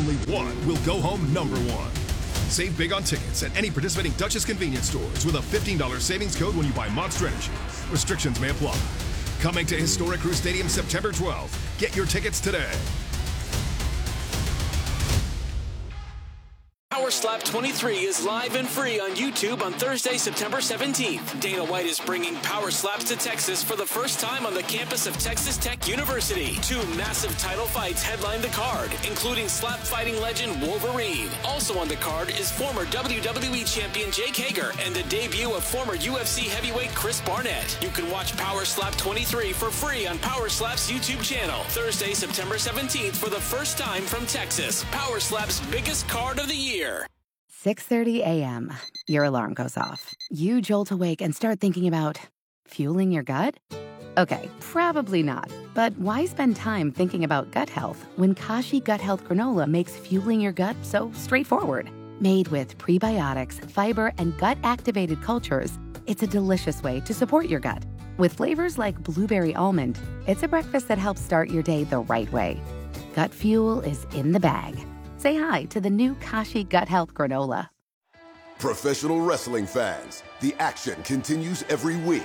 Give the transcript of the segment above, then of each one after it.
only one will go home number one. Save big on tickets at any participating Duchess convenience stores with a $15 savings code when you buy Monster Energy. Restrictions may apply. Coming to Historic Crew Stadium September 12th. Get your tickets today. Power Slap 23 is live and free on YouTube on Thursday, September 17th. Dana White is bringing Power Slaps to Texas for the first time on the campus of Texas Tech University. 2 massive title fights headline the card, including slap fighting legend Wolverine. Also on the card is former WWE champion Jake Hager and the debut of former UFC heavyweight Chris Barnett. You can watch Power Slap 23 for free on Power Slap's YouTube channel. Thursday, September 17th for the first time from Texas. Power Slap's biggest card of the year. 6:30 a.m. Your alarm goes off. You jolt awake and start thinking about fueling your gut? Okay, probably not. But why spend time thinking about gut health when Kashi Gut Health Granola makes fueling your gut so straightforward? Made with prebiotics, fiber, and gut-activated cultures, it's a delicious way to support your gut. With flavors like blueberry almond, it's a breakfast that helps start your day the right way. Gut fuel is in the bag. Say hi to the new Kashi Gut Health Granola. Professional wrestling fans, the action continues every week.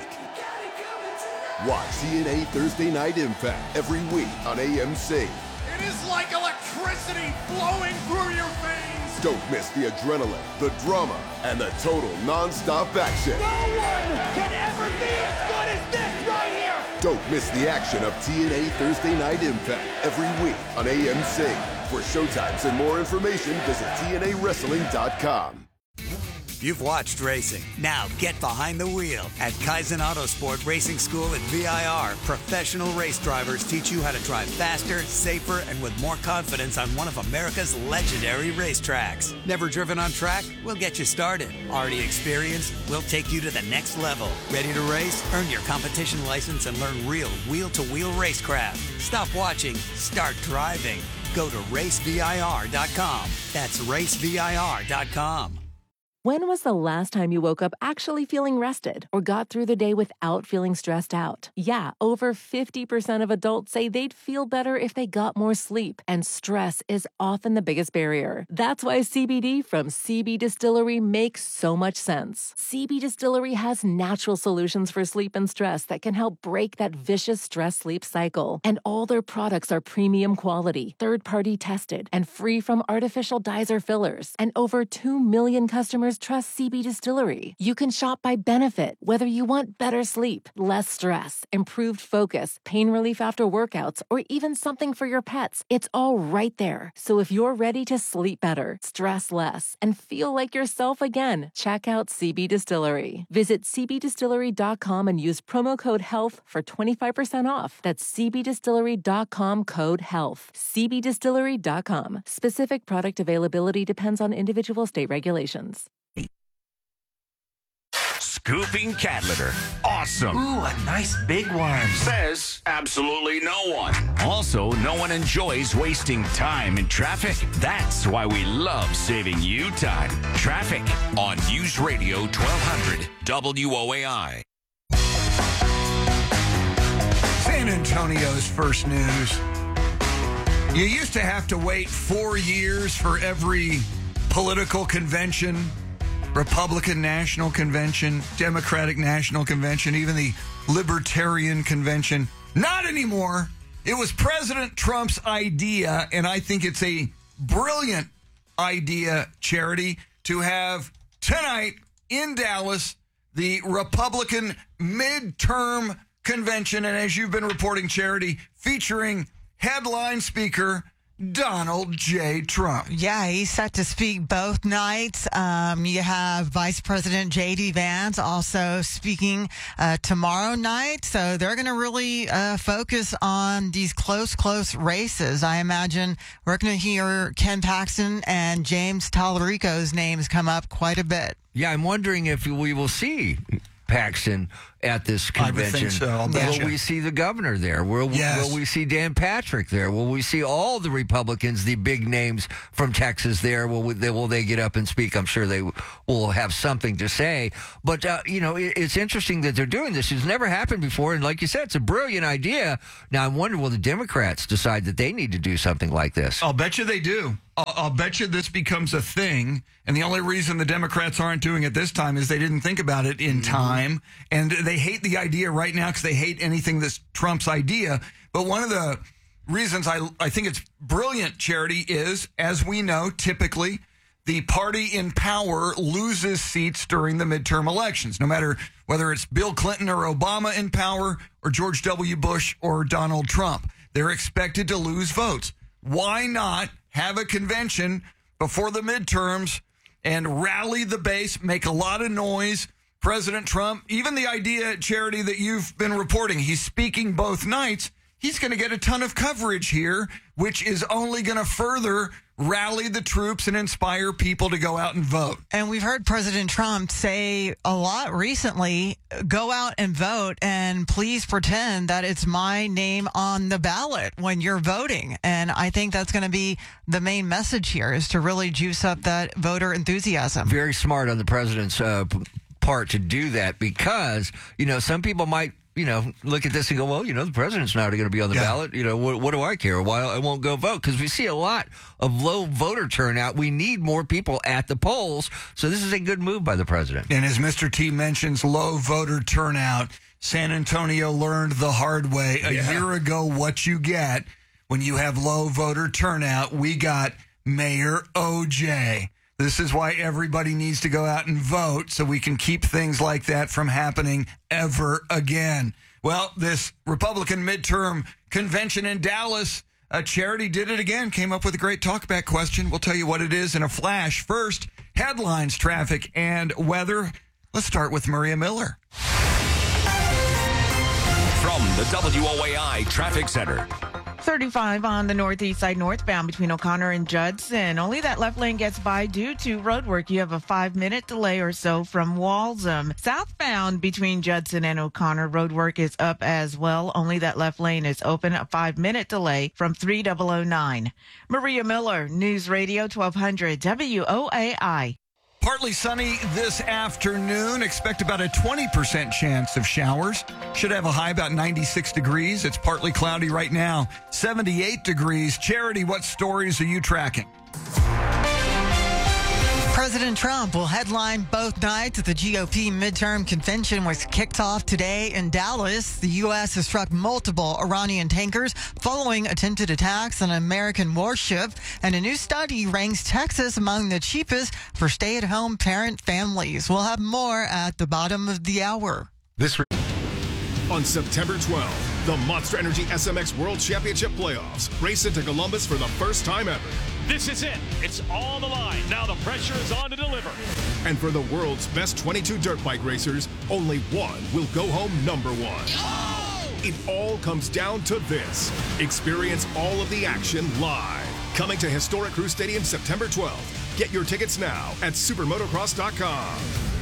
Watch TNA Thursday Night Impact every week on AMC. It is like electricity flowing through your veins. Don't miss the adrenaline, the drama, and the total non-stop action. No one can ever be as good as this right here. Don't miss the action of TNA Thursday Night Impact every week on AMC. For showtimes and more information, visit TNAWrestling.com. You've watched racing. Now get behind the wheel. At Kaizen Autosport Racing School at VIR, professional race drivers teach you how to drive faster, safer, and with more confidence on one of America's legendary racetracks. Never driven on track? We'll get you started. Already experienced? We'll take you to the next level. Ready to race? Earn your competition license and learn real wheel-to-wheel racecraft. Stop watching. Start driving. Go to racevir.com. That's racevir.com. When was the last time you woke up actually feeling rested or got through the day without feeling stressed out? Yeah, over 50% of adults say they'd feel better if they got more sleep, and stress is often the biggest barrier. That's why CBD from CB Distillery makes so much sense. CB Distillery has natural solutions for sleep and stress that can help break that vicious stress-sleep cycle. And all their products are premium quality, third-party tested, and free from artificial dyes or fillers. And over 2 million customers trust CB Distillery. You can shop by benefit, whether you want better sleep, less stress, improved focus, pain relief after workouts, or even something for your pets. It's all right there. So if you're ready to sleep better, stress less, and feel like yourself again, check out CB Distillery. Visit cbdistillery.com and use promo code HEALTH for 25% off. That's cbdistillery.com code HEALTH. cbdistillery.com. Specific product availability depends on individual state regulations. Scooping cat litter. Awesome. Ooh, a nice big one. Says absolutely no one. Also, no one enjoys wasting time in traffic. That's why we love saving you time. Traffic on News Radio 1200 WOAI. San Antonio's first news. You used to have to wait 4 years for every political convention. Republican National Convention, Democratic National Convention, even the Libertarian Convention. Not anymore. It was President Trump's idea, and I think it's a brilliant idea, Charity, to have tonight in Dallas the Republican midterm convention, and as you've been reporting, Charity, featuring headline speaker Donald J. Trump. Yeah, he's set to speak both nights. You have Vice President J.D. Vance also speaking tomorrow night. So they're going to really focus on these close races. I imagine we're going to hear Ken Paxton and James Tallarico's names come up quite a bit. Yeah, I'm wondering if we will see Paxton at this I would convention? think so. I'll bet Will you. we see the governor there? Will we see Dan Patrick there? Will we see all the Republicans, the big names from Texas there? Will they get up and speak? I'm sure they will have something to say. But, it's interesting that they're doing this. It's never happened before. And like you said, it's a brilliant idea. Now, I wonder, will the Democrats decide that they need to do something like this? I'll bet you they do. I'll bet you this becomes a thing. And the only reason the Democrats aren't doing it this time is they didn't think about it in time. And they hate the idea right now because they hate anything that's Trump's idea. But one of the reasons I think it's brilliant, Charity, is, as we know, typically the party in power loses seats during the midterm elections, no matter whether it's Bill Clinton or Obama in power or George W. Bush or Donald Trump. They're expected to lose votes. Why not have a convention before the midterms and rally the base, make a lot of noise? President Trump, even the idea, Charity, that you've been reporting, he's speaking both nights. He's going to get a ton of coverage here, which is only going to further rally the troops and inspire people to go out and vote. And we've heard President Trump say a lot recently, go out and vote and please pretend that it's my name on the ballot when you're voting. And I think that's going to be the main message here, is to really juice up that voter enthusiasm. Very smart on the president's part to do that, because, some people might look at this and go, well, the president's not going to be on the ballot. What do I care? Why I won't go vote? Because we see a lot of low voter turnout. We need more people at the polls. So this is a good move by the president. And as Mr. T mentions, low voter turnout. San Antonio learned the hard way a year ago what you get when you have low voter turnout. We got Mayor OJ. This is why everybody needs to go out and vote, so we can keep things like that from happening ever again. Well, this Republican midterm convention in Dallas, Charity did it again, came up with a great talkback question. We'll tell you what it is in a flash. First, headlines, traffic, and weather. Let's start with Maria Miller. From the WOAI Traffic Center. 35 on the northeast side northbound between O'Connor and Judson. Only that left lane gets by due to road work. You have a 5-minute delay or so from Walsham. Southbound between Judson and O'Connor, road work is up as well. Only that left lane is open. A 5-minute delay from 3009. Maria Miller, News Radio 1200 WOAI. Partly sunny this afternoon. Expect about a 20% chance of showers. Should have a high about 96 degrees. It's partly cloudy right now. 78 degrees. Charity, what stories are you tracking? President Trump will headline both nights. The GOP midterm convention was kicked off today in Dallas. The U.S. has struck multiple Iranian tankers following attempted attacks on an American warship. And a new study ranks Texas among the cheapest for stay-at-home parent families. We'll have more at the bottom of the hour. On September 12th, the Monster Energy SMX World Championship Playoffs race into Columbus for the first time ever. This is it. It's all the line. Now the pressure is on to deliver. And for the world's best 22 dirt bike racers, only one will go home number one. Oh! It all comes down to this. Experience all of the action live. Coming to Historic Crew Stadium September 12th. Get your tickets now at supermotocross.com.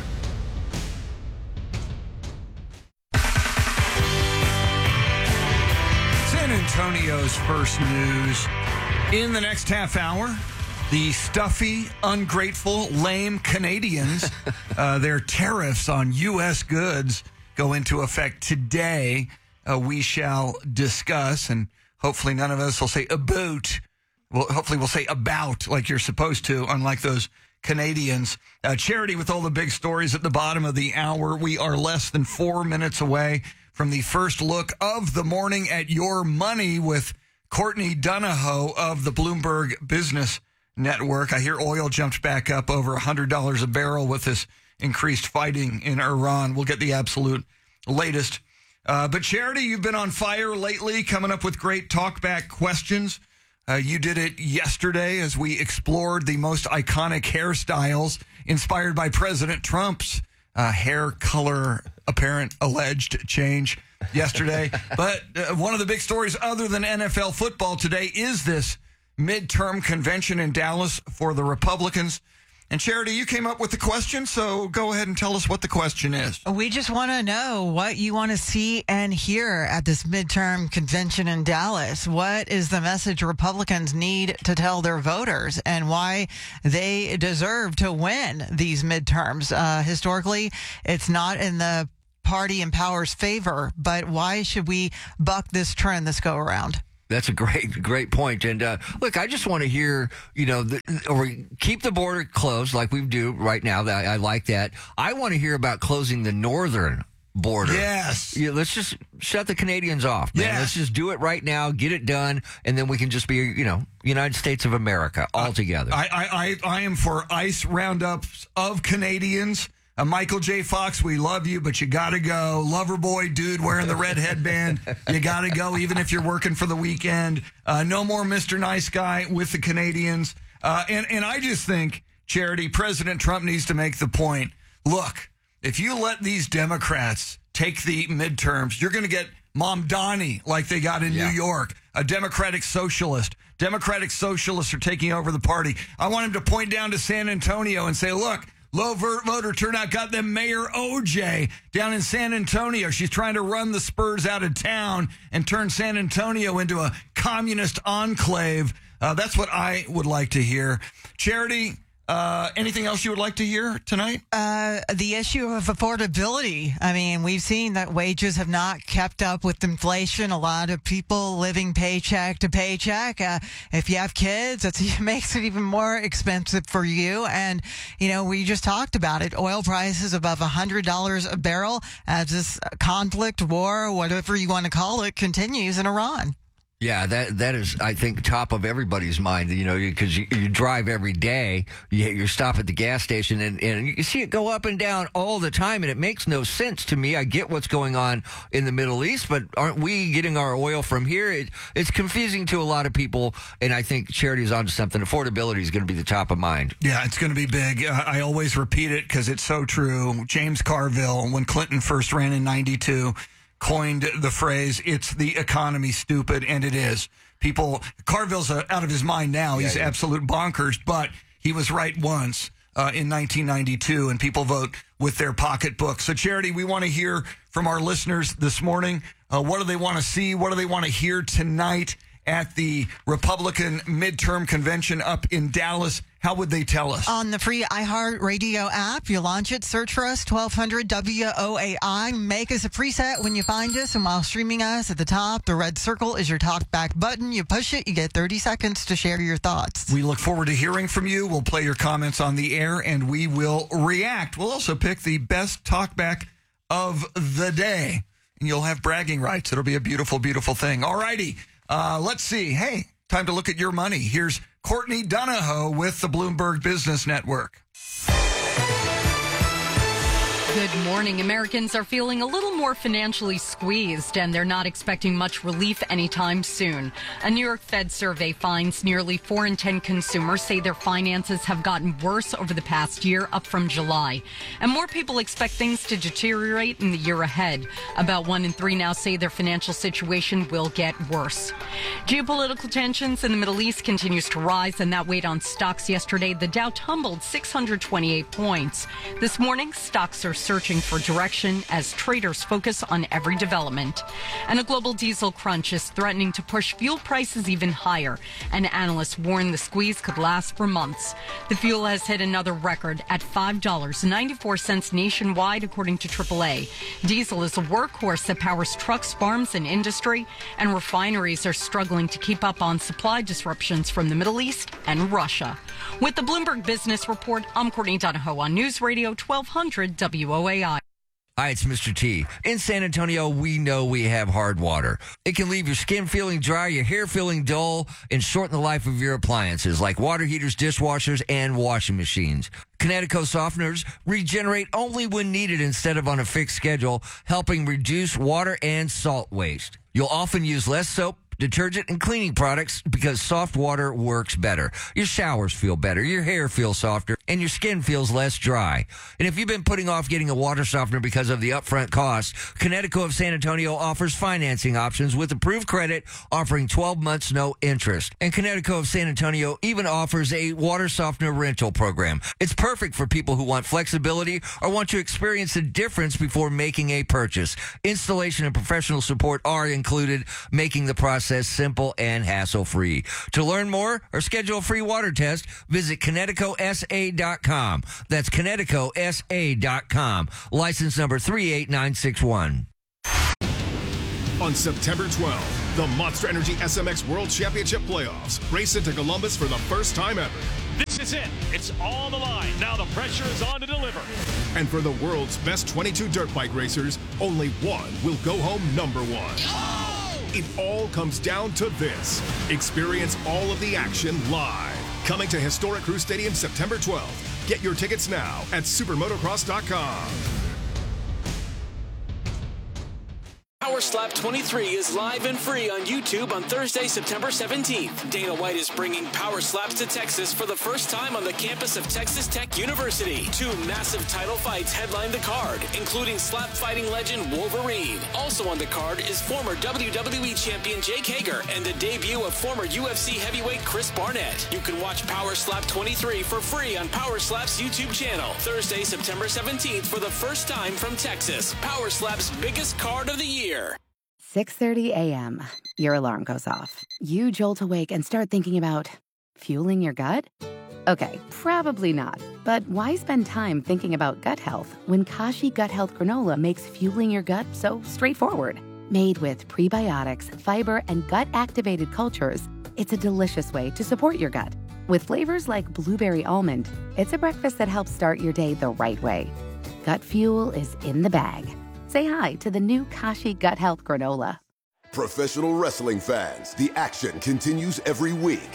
San Antonio's first news. In the next half hour, the stuffy, ungrateful, lame Canadians, their tariffs on U.S. goods go into effect today. We shall discuss, and hopefully none of us will say about. Well, hopefully we'll say about like you're supposed to, unlike those Canadians. Charity with all the big stories at the bottom of the hour. We are less than 4 minutes away from the first look of the morning at Your Money with Courtney Donahoe of the Bloomberg Business Network. I hear oil jumped back up over $100 a barrel with this increased fighting in Iran. We'll get the absolute latest. But Charity, you've been on fire lately, coming up with great talkback questions. You did it yesterday as we explored the most iconic hairstyles inspired by President Trump's hair color apparent alleged change yesterday. But one of the big stories other than NFL football today is this midterm convention in Dallas for the Republicans. And Charity, you came up with the question, so go ahead and tell us what the question is. We just want to know what you want to see and hear at this midterm convention in Dallas. What is the message Republicans need to tell their voters and why they deserve to win these midterms? Historically, it's not in the party in power's favor, but why should we buck this trend this go around? That's a great point. And look, I just want to hear, or keep the border closed like we do right now. I like that. I want to hear about closing the northern border. Yes. Yeah, let's just shut the Canadians off, man. Yes. Let's just do it right now, get it done, and then we can just be, United States of America all together. I am for ICE roundups of Canadians. Michael J. Fox, we love you, but you got to go. Loverboy dude wearing the red headband, you got to go even if you're working for the weekend. No more Mr. Nice Guy with the Canadians. And I just think, Charity, President Trump needs to make the point, look, if you let these Democrats take the midterms, you're going to get Mamdani like they got in New York, a Democratic Socialist. Democratic Socialists are taking over the party. I want him to point down to San Antonio and say, look, low voter turnout got them Mayor OJ down in San Antonio. She's trying to run the Spurs out of town and turn San Antonio into a communist enclave. That's what I would like to hear. Charity, anything else you would like to hear tonight? The issue of affordability. I mean, we've seen that wages have not kept up with inflation. A lot of people living paycheck to paycheck. If you have kids, it makes it even more expensive for you. And, we just talked about it. Oil prices above $100 a barrel as this conflict, war, whatever you want to call it, continues in Iran. Yeah, that is, I think, top of everybody's mind, because you drive every day, you stop at the gas station, and you see it go up and down all the time, and it makes no sense to me. I get what's going on in the Middle East, but aren't we getting our oil from here? It's confusing to a lot of people, and I think Charity's onto something. Affordability is going to be the top of mind. Yeah, it's going to be big. I always repeat it because it's so true. James Carville, when Clinton first ran in 92, coined the phrase, it's the economy, stupid, and it is. Carville's out of his mind now. He's absolute bonkers, but he was right once in 1992, and people vote with their pocketbook. So, Charity, we want to hear from our listeners this morning. What do they want to see? What do they want to hear tonight at the Republican midterm convention up in Dallas? How would they tell us? On the free iHeartRadio app, you launch it, search for us, 1200 WOAI. Make us a preset when you find us, and while streaming us at the top, the red circle is your talkback button. You push it, you get 30 seconds to share your thoughts. We look forward to hearing from you. We'll play your comments on the air, and we will react. We'll also pick the best talkback of the day, and you'll have bragging rights. It'll be a beautiful, beautiful thing. All righty. Let's see. Hey, time to look at your money. Here's Courtney Donahoe with the Bloomberg Business Network. Good morning. Americans are feeling a little more financially squeezed, and they're not expecting much relief anytime soon. A New York Fed survey finds nearly 4 in 10 consumers say their finances have gotten worse over the past year, up from July. And more people expect things to deteriorate in the year ahead. About 1 in 3 now say their financial situation will get worse. Geopolitical tensions in the Middle East continues to rise, and that weighed on stocks yesterday. The Dow tumbled 628 points. This morning, stocks are searching for direction as traders focus on every development. And a global diesel crunch is threatening to push fuel prices even higher, and analysts warn the squeeze could last for months. The fuel has hit another record at $5.94 nationwide, according to AAA. Diesel is a workhorse that powers trucks, farms, and industry, and refineries are struggling to keep up on supply disruptions from the Middle East and Russia. With the Bloomberg Business Report, I'm Courtney Donahoe on News Radio 1200 WOAI. Hi, it's Mr. T. In San Antonio, we know we have hard water. It can leave your skin feeling dry, your hair feeling dull, and shorten the life of your appliances like water heaters, dishwashers, and washing machines. Kinetico softeners regenerate only when needed instead of on a fixed schedule, helping reduce water and salt waste. You'll often use less soap, detergent, and cleaning products because soft water works better. Your showers feel better. Your hair feels softer. and your skin feels less dry. And if you've been putting off getting a water softener because of the upfront cost, Connecticut of San Antonio offers financing options with approved credit offering 12 months no interest. And Connecticut of San Antonio even offers a water softener rental program. It's perfect for people who want flexibility or want to experience the difference before making a purchase. Installation and professional support are included, making the process simple and hassle-free. To learn more or schedule a free water test, visit ConnecticutSA.com. That's ConnecticutSA.com. License number 38961. On September 12th, the Monster Energy SMX World Championship Playoffs race into Columbus for the first time ever. This is it. It's all the line. Now the pressure is on to deliver. And for the world's best 22 dirt bike racers, only one will go home number one. Oh! It all comes down to this. Experience all of the action live. Coming to Historic Crew Stadium September 12th. Get your tickets now at supermotocross.com. Power Slap 23 is live and free on YouTube on Thursday, September 17th. Dana White is bringing Power Slaps to Texas for the first time on the campus of Texas Tech University. 2 massive title fights headline the card, including slap fighting legend Wolverine. Also on the card is former WWE champion Jake Hager and the debut of former UFC heavyweight Chris Barnett. You can watch Power Slap 23 for free on Power Slap's YouTube channel. Thursday, September 17th for the first time from Texas. Power Slap's biggest card of the year. 6:30 a.m. Your alarm goes off. You jolt awake and start thinking about fueling your gut? Okay, probably not. But why spend time thinking about gut health when Kashi Gut Health Granola makes fueling your gut so straightforward? Made with prebiotics, fiber, and gut-activated cultures, it's a delicious way to support your gut. With flavors like blueberry almond, it's a breakfast that helps start your day the right way. Gut fuel is in the bag. Say hi to the new Kashi Gut Health Granola. Professional wrestling fans, the action continues every week.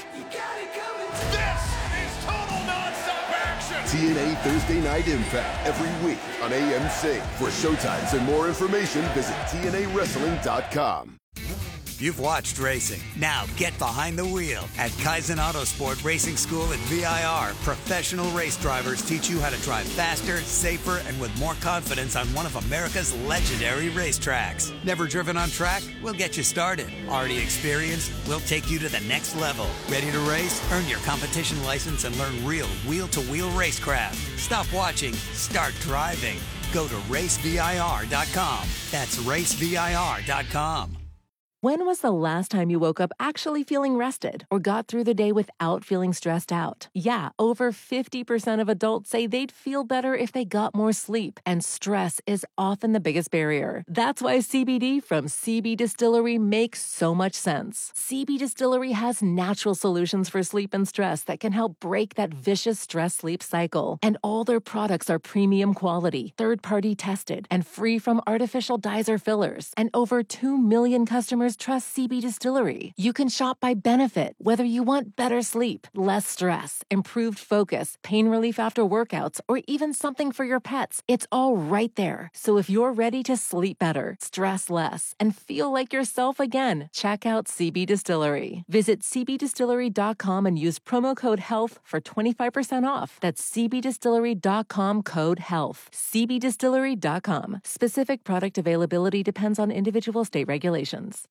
This is total non-stop action! TNA Thursday Night Impact every week on AMC. For showtimes and more information, visit TNAWrestling.com. You've watched racing. Now get behind the wheel. At Kaizen Autosport Racing School at VIR, professional race drivers teach you how to drive faster, safer, and with more confidence on one of America's legendary racetracks. Never driven on track? We'll get you started. Already experienced? We'll take you to the next level. Ready to race? Earn your competition license and learn real wheel-to-wheel racecraft. Stop watching. Start driving. Go to racevir.com. That's racevir.com. When was the last time you woke up actually feeling rested or got through the day without feeling stressed out? Yeah, over 50% of adults say they'd feel better if they got more sleep, and stress is often the biggest barrier. That's why CBD from CB Distillery makes so much sense. CB Distillery has natural solutions for sleep and stress that can help break that vicious stress-sleep cycle. And all their products are premium quality, third-party tested, and free from artificial dyes or fillers. And over 2 million customers trust CB Distillery. You can shop by benefit, whether you want better sleep, less stress, improved focus, pain relief after workouts, or even something for your pets. It's all right there. So if you're ready to sleep better, stress less, and feel like yourself again, check out CB Distillery. Visit cbdistillery.com and use promo code HEALTH for 25% off. That's cbdistillery.com code HEALTH. cbdistillery.com. Specific product availability depends on individual state regulations.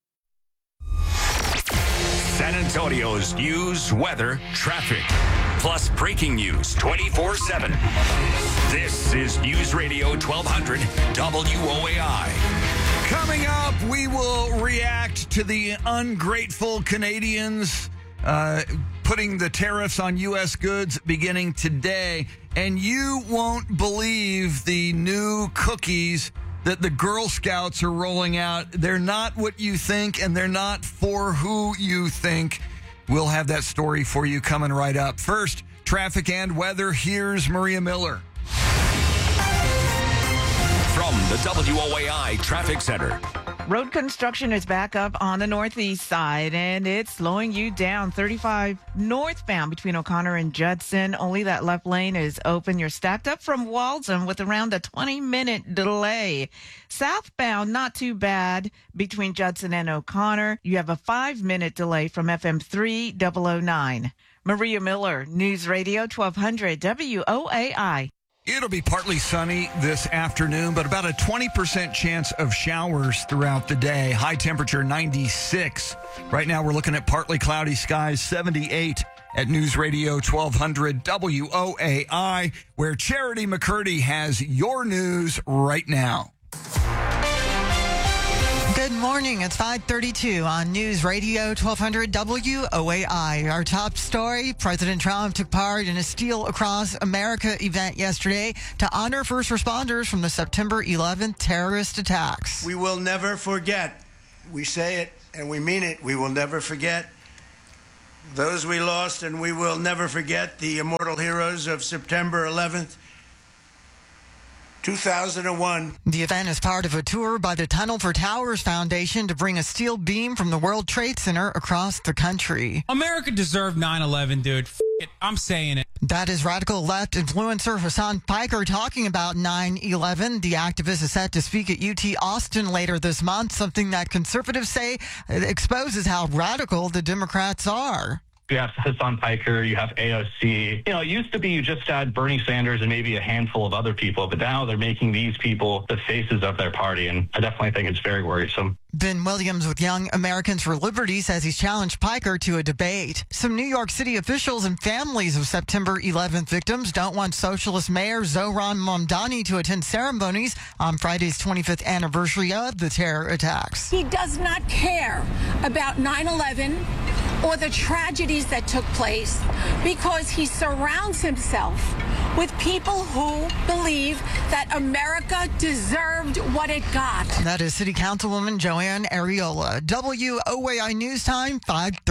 San Antonio's news, weather, traffic, plus breaking news 24/7. This is News Radio 1200 WOAI. Coming up, we will react to the ungrateful Canadians putting the tariffs on U.S. goods beginning today. And you won't believe the new cookies that the Girl Scouts are rolling out. They're not what you think, and they're not for who you think. We'll have that story for you coming right up. First, traffic and weather. Here's Maria Miller. From the WOAI Traffic Center. Road construction is back up on the northeast side, and it's slowing you down. 35 northbound between O'Connor and Judson. Only that left lane is open. You're stacked up from Walden with around a 20-minute delay. Southbound, not too bad between Judson and O'Connor. You have a 5-minute delay from FM 3009. Maria Miller, News Radio 1200 WOAI. It'll be partly sunny this afternoon, but about a 20% chance of showers throughout the day. High temperature 96. Right now we're looking at partly cloudy skies, 78 at News Radio 1200 WOAI, where Charity McCurdy has your news right now. Good morning. It's 5:32 on News Radio 1200 WOAI. Our top story, President Trump took part in a Steel Across America event yesterday to honor first responders from the September 11th terrorist attacks. We will never forget. We say it and we mean it. We will never forget those we lost, and we will never forget the immortal heroes of September 11th. 2001. The event is part of a tour by the Tunnel for Towers Foundation to bring a steel beam from the World Trade Center across the country. America deserved 9/11, dude. F it. I'm saying it. That is radical left influencer Hassan Piker talking about 9/11. The activist is set to speak at UT Austin later this month, something that conservatives say exposes how radical the Democrats are. You have Hassan Piker, you have AOC. You know, it used to be you just had Bernie Sanders and maybe a handful of other people, but now they're making these people the faces of their party, and I definitely think it's very worrisome. Ben Williams with Young Americans for Liberty says he's challenged Piker to a debate. Some New York City officials and families of September 11th victims don't want Socialist Mayor Zohran Mamdani to attend ceremonies on Friday's 25th anniversary of the terror attacks. He does not care about 9/11 or the tragedies that took place because he surrounds himself with people who believe that America deserved what it got. That is City Councilwoman Joanne Ariola. WOAI News Time,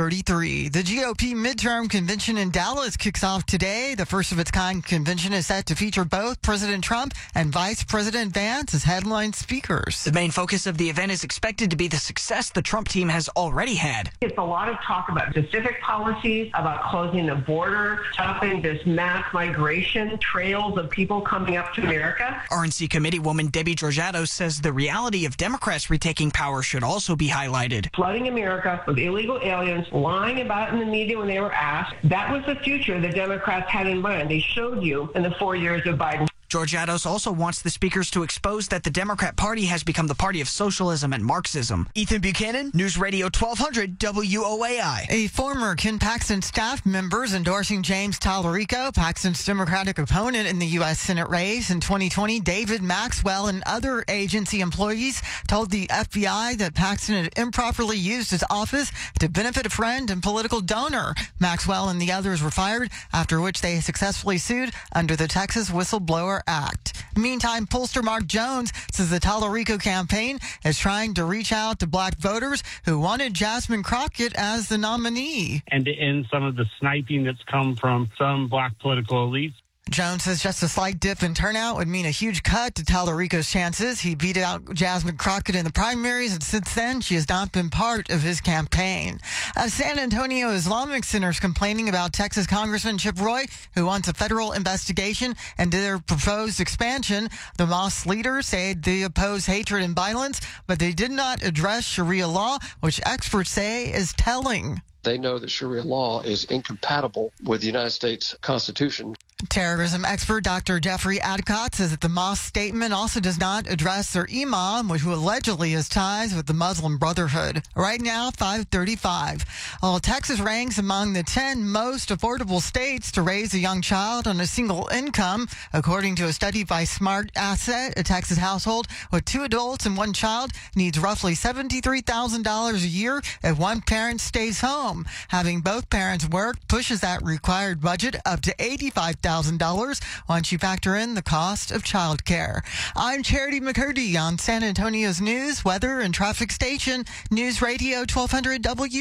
5:33. The GOP midterm convention in Dallas kicks off today. The first of its kind convention is set to feature both President Trump and Vice President Vance as headline speakers. The main focus of the event is expected to be the success the Trump team has already had. It's a lot of talk about specific policies, about closing the border, stopping this mass migration, trails of people coming up to America. RNC Committeewoman Debbie Georgiato says the reality of Democrats retaking power should also be highlighted. Flooding America with illegal aliens, lying about it in the media when they were asked. That was the future the Democrats had in mind. They showed you in the 4 years of Biden. Georgiados also wants the speakers to expose that the Democrat Party has become the party of socialism and Marxism. Ethan Buchanan, News Radio 1200 WOAI. A former Ken Paxton staff member is endorsing James Tallarico, Paxton's Democratic opponent in the U.S. Senate race. In 2020, David Maxwell and other agency employees told the FBI that Paxton had improperly used his office to benefit a friend and political donor. Maxwell and the others were fired, after which they successfully sued under the Texas Whistleblower Act. Meantime, pollster Mark Jones says the Tallarico campaign is trying to reach out to black voters who wanted Jasmine Crockett as the nominee. And to end some of the sniping that's come from some black political elites. Jones says just a slight dip in turnout would mean a huge cut to Tallarico's chances. He beat out Jasmine Crockett in the primaries, and since then, she has not been part of his campaign. A San Antonio Islamic Center is complaining about Texas Congressman Chip Roy, who wants a federal investigation into their proposed expansion. The mosque leaders say they oppose hatred and violence, but they did not address Sharia law, which experts say is telling. They know that Sharia law is incompatible with the United States Constitution. Terrorism expert Dr. Jeffrey Adcock says that the mosque statement also does not address their imam, who allegedly has ties with the Muslim Brotherhood. Right now, 5:35. Well, Texas ranks among the 10 most affordable states to raise a young child on a single income. According to a study by Smart Asset, a Texas household with 2 adults and 1 child needs roughly $73,000 a year if one parent stays home. Having both parents work pushes that required budget up to $85,000 once you factor in the cost of childcare. I'm Charity McCurdy on San Antonio's news, weather, and traffic station, News Radio 1200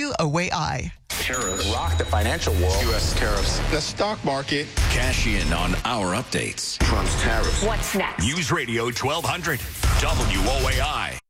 WOAI. Tariffs rock the financial world. U.S. tariffs. The stock market. Cash in on our updates. Trump's tariffs. What's next? News Radio 1200 WOAI.